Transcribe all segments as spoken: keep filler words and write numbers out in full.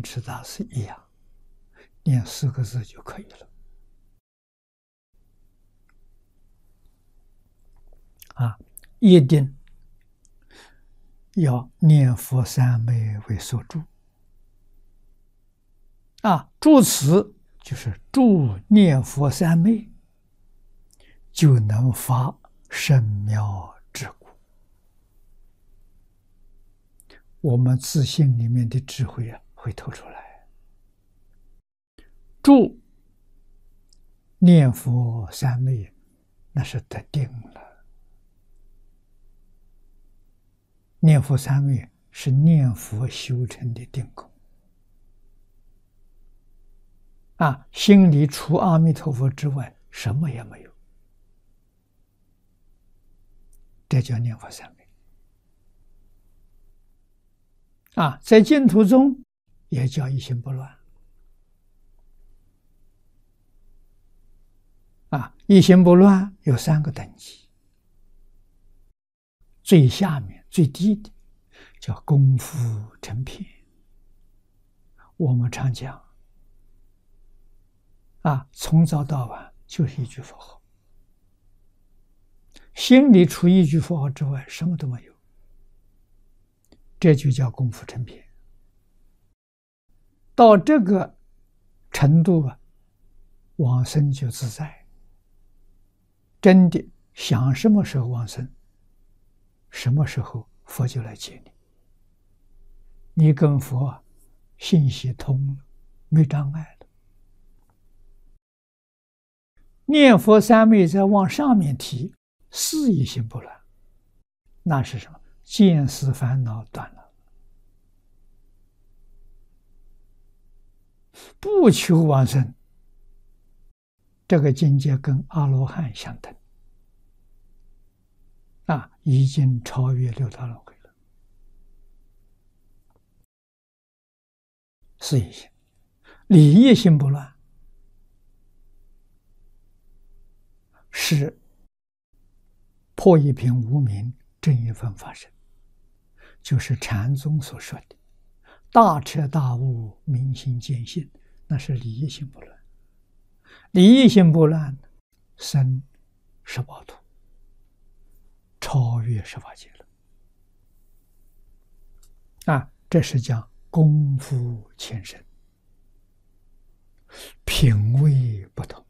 持大师一样，念四个字就可以了。啊，一定要念佛三昧为所住。啊，住持就是住念佛三昧，就能发深妙智果。我们自信里面的智慧啊，会透出来。住念佛三昧，那是得定了。念佛三昧是念佛修成的定功。啊，心里除阿弥陀佛之外，什么也没有，这叫念佛三昧。啊，在净土中也叫一心不乱。啊，一心不乱有三个等级，最下面最低的叫功夫成片。我们常讲，啊，从早到晚就是一句佛号，心里除一句佛号之外，什么都没有，这就叫功夫成片。到这个程度啊，往生就自在。真的想什么时候往生，什么时候佛就来接你。你跟佛信息通了，没障碍了。念佛三昧再往上面提，是一心不乱，那是什么？见思烦恼断了，不求往生。这个境界跟阿罗汉相等，啊，已经超越六道轮回了。是一心，理一心不乱，是破一品无明，正一分法身，就是禅宗所说的大彻大悟，明心见性，那是理一心不乱。理一心不乱，生十八土，超越十法界了。啊，这是讲功夫浅深，品位不同。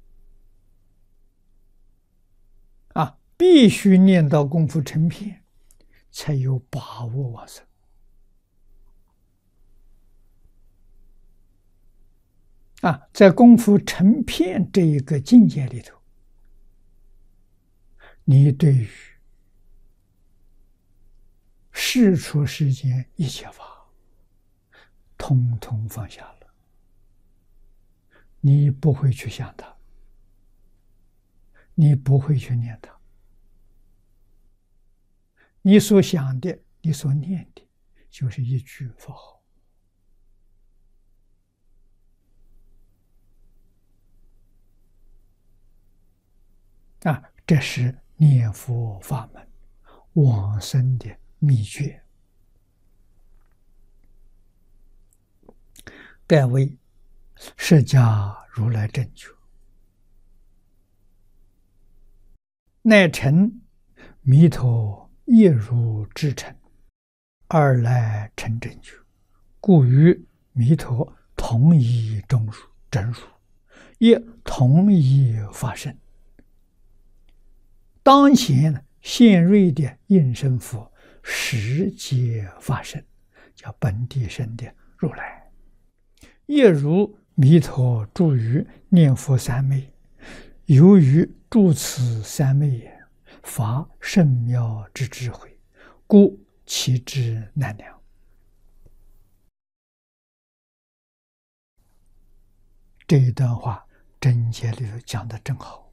啊，必须念到功夫成片，才有把握往生。啊，在功夫成片这一个境界里头，你对于世出世间一切法，通通放下了，你不会去想它，你不会去念它，你所想的，你所念的，就是一句佛号。啊，这是念佛法门往生的秘诀。盖为释迦如来正觉，乃成弥陀一如至诚，二来成正觉，故与弥陀同一中属真如，亦同一法身。当前现瑞的应身佛，实皆法身，叫本地身的如来，亦如弥陀住于念佛三昧，由于住此三昧也，发甚妙之智慧，故其之难量。这一段话真解里头讲的真好。